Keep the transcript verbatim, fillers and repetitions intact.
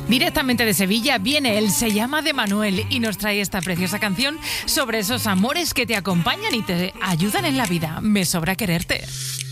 Directamente de Sevilla viene él, se llama De Manuel y nos trae esta preciosa canción sobre esos amores que te acompañan y te ayudan en la vida. Me sobra quererte.